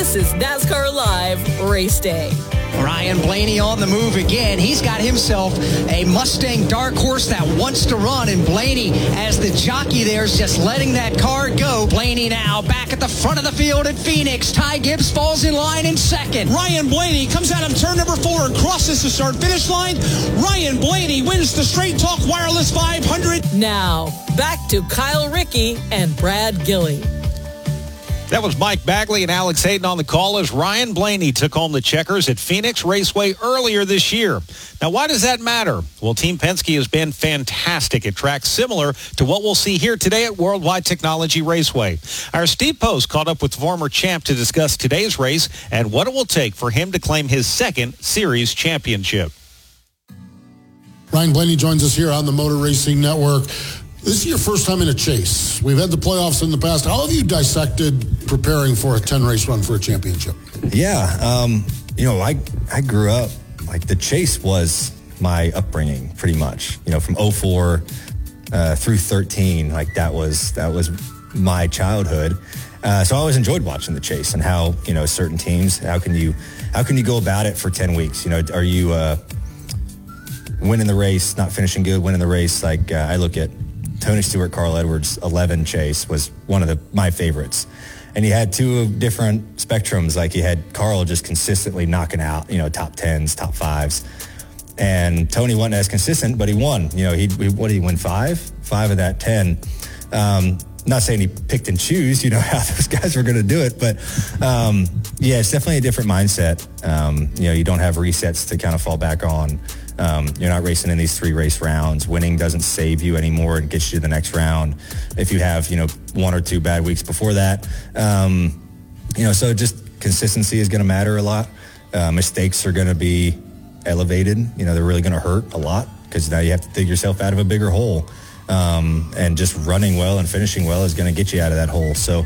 This is NASCAR Live Race Day. Ryan Blaney on the move again. He's got himself a Mustang Dark Horse that wants to run, and Blaney, as the jockey there, is just letting that car go. Blaney now back at the front of the field at Phoenix. Ty Gibbs falls in line in second. Ryan Blaney comes out of turn number 4 and crosses the start-finish line. Ryan Blaney wins the Straight Talk Wireless 500. Now, back to Kyle Rickey and Brad Gilly. That was Mike Bagley and Alex Hayden on the call as Ryan Blaney took home the checkers at Phoenix Raceway earlier this year. Now, why does that matter? Well, Team Penske has been fantastic at tracks similar to what we'll see here today at Worldwide Technology Raceway. Our Steve Post caught up with former champ to discuss today's race and what it will take for him to claim his second series championship. Ryan Blaney joins us here on the Motor Racing Network. This is your first time in a chase. We've had the playoffs in the past. How have you dissected preparing for a 10-race run for a championship? Yeah, I grew up, like, the chase was my upbringing pretty much. From 04 through 13, like that was my childhood. So I always enjoyed watching the chase and how, certain teams, how can you go about it for 10 weeks? Are you winning the race, not finishing good, winning the race? Like I look at Tony Stewart, Carl Edwards, 11 chase was one of my favorites. And he had two different spectrums. Like he had Carl just consistently knocking out, top 10s, top 5s. And Tony wasn't as consistent, but he won. What did he win? 5 of that 10. Not saying he picked and choose, how those guys were going to do it. But, it's definitely a different mindset. You don't have resets to kind of fall back on. You're not racing in these 3 race rounds. Winning doesn't save you anymore and gets you to the next round. If you have, 1 or 2 bad weeks before that. So just consistency is going to matter a lot. Mistakes are going to be elevated. They're really going to hurt a lot because now you have to dig yourself out of a bigger hole. And just running well and finishing well is going to get you out of that hole. So,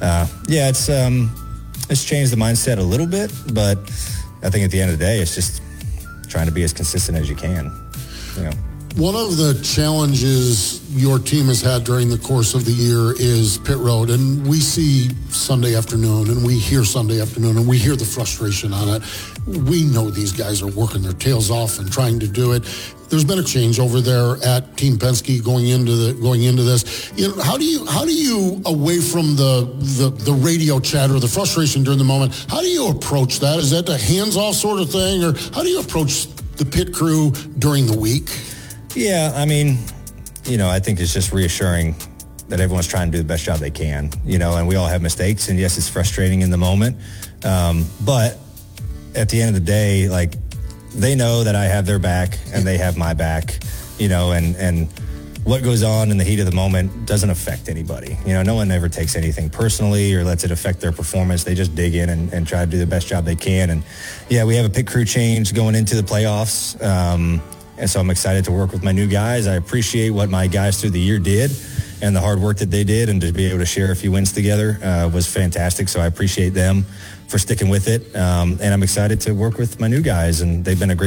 it's changed the mindset a little bit, but I think at the end of the day, it's just trying to be as consistent as you can. One of the challenges your team has had during the course of the year is pit road, and we see Sunday afternoon, and we hear Sunday afternoon, and we hear the frustration on it. We know these guys are working their tails off and trying to do it. There's been a change over there at Team Penske going into this. How do you away from the radio chatter, the frustration during the moment? How do you approach that? Is that a hands-off sort of thing, or how do you approach the pit crew during the week? Yeah, I think it's just reassuring that everyone's trying to do the best job they can, and we all have mistakes, and yes, it's frustrating in the moment, but at the end of the day, like, they know that I have their back and they have my back, and what goes on in the heat of the moment doesn't affect anybody. No one ever takes anything personally or lets it affect their performance. They just dig in and try to do the best job they can. And yeah, we have a pit crew change going into the playoffs. And so I'm excited to work with my new guys. I appreciate what my guys through the year did and the hard work that they did, and to be able to share a few wins together was fantastic. So I appreciate them for sticking with it. And I'm excited to work with my new guys, and they've been a great